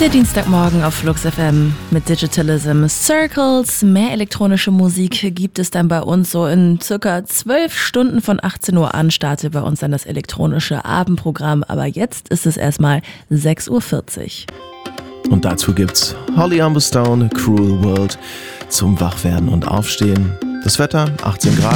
Der Dienstagmorgen auf Flux FM mit Digitalism Circles. Mehr elektronische Musik gibt es dann bei uns so in circa 12 Stunden von 18 Uhr an. Startet bei uns dann das elektronische Abendprogramm. Aber jetzt ist es erstmal 6.40 Uhr. Und dazu gibt's Holly Humberstone, Cruel World zum Wachwerden und Aufstehen. Das Wetter 18 Grad.